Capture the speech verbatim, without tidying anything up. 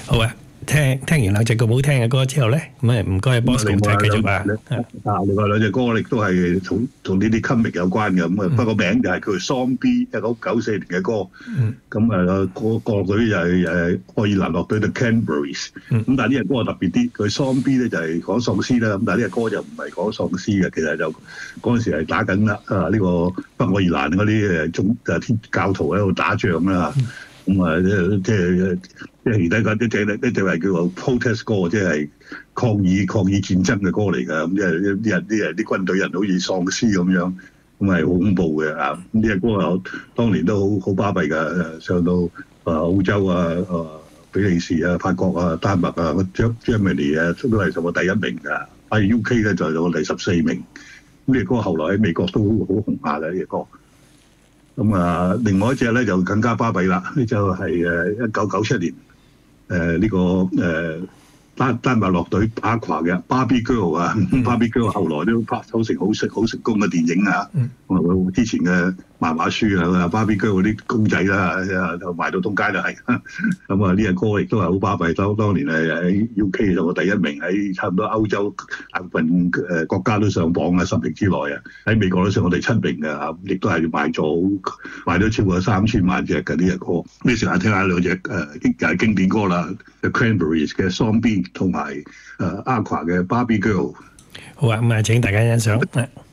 好啊，聽聽完兩隻咁好聽嘅歌之後咧，咁啊唔該 Bosco 就繼續啊。 啊，另外兩隻歌亦都係同同呢啲 comic 有關嘅，咁啊不過名就係叫做 Zombie，一九九四年嘅歌。咁啊個樂隊就係誒愛爾蘭樂隊 The Cranberries。咁但係呢隻歌特別啲，佢 Zombie 咧就係講喪屍啦，咁但係呢隻歌就唔係講喪屍嘅，其實就嗰陣時係打緊啦啊呢個北愛爾蘭嗰啲誒宗誒天教徒喺度打仗啦。咁啊，即係即係而家嗰啲隻咧，呢隻係叫做 protest 歌，即係抗議抗議戰爭嘅歌嚟㗎。咁即係啲人啲人啲軍隊人好似喪屍咁樣，咁係好恐怖嘅啊！咁呢隻歌啊，當年都好好巴閉㗎，上到啊澳洲啊、啊比利時啊、法國啊、丹麥啊、Germany 啊，都係上過第一名㗎。喺 U K 咧就係到第十四名。咁呢隻歌後來喺美國都好紅下嘅呢隻歌。咁啊，另外一隻咧就更加巴閉啦，呢就係誒一九九七年誒呢、呃這個誒、呃、丹丹麥樂隊 Aqua 嘅 Barbie Girl 啊、嗯、，Barbie Girl 後來都拍收成好成好成功嘅電影啊，咁啊、嗯、之前嘅漫畫書啊 ，Barbie Girl 嗰啲公仔啦，就賣到東街就係，咁啊呢隻歌亦都係好巴閉，當當年係喺 U K 就個第一名，喺差唔多歐洲大部分誒國家都上榜啊，十名之內啊，喺美國都上過第七名嘅嚇，亦都係賣咗賣咗超過三千萬隻嘅呢隻歌。呢時間聽下兩隻誒經又係經典歌啦 ，The Cranberries 嘅 Zombie 同埋誒 Aqua 嘅 Barbie Girl。 好啊，咁啊請大家欣賞。